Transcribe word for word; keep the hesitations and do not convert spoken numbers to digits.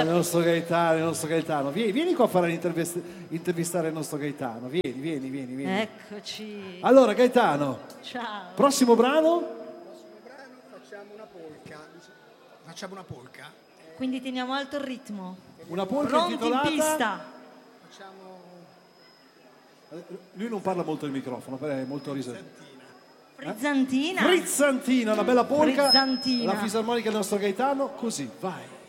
il nostro Gaetano, il nostro Gaetano. Vieni, vieni qua a fare intervistare il nostro Gaetano. Vieni, vieni, vieni, vieni. Eccoci. Allora, Gaetano. Ciao. Prossimo brano? Prossimo brano facciamo una polka. Facciamo una polka. Quindi teniamo alto il ritmo. Una polka Pronti intitolata? in pista. Facciamo Lui non parla molto il microfono, però è molto riservato. Frizzantina. Frizzantina, una bella polka. Frizzantina. La fisarmonica del nostro Gaetano, così, vai.